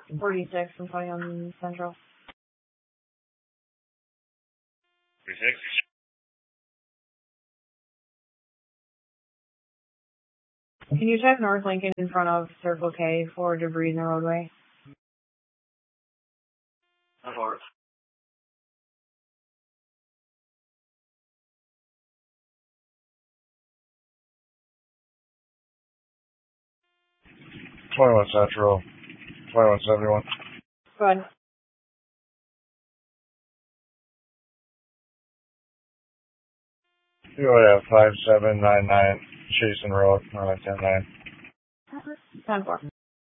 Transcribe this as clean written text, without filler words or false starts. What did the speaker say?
46 from 20 on Central. 46. Can you check North Lincoln in front of Circle K for debris in the roadway? Of course. Central, 2171. Go ahead. You would have 5799 Chasen Road, 10-9. 10-4.